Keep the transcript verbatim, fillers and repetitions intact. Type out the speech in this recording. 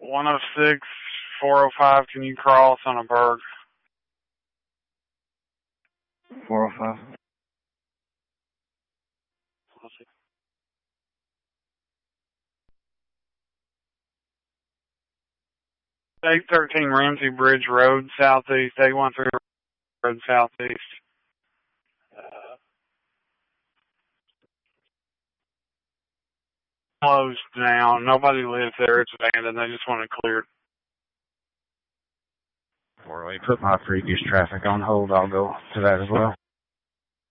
one oh six, four oh five, can you cross on a Berg? four oh five. eight thirteen Ramsey Bridge Road, southeast, eight one three Road, southeast. Uh, closed now. Nobody lives there. It's abandoned. They just want it cleared. Four-way. Put my previous traffic on hold. I'll go to that as well.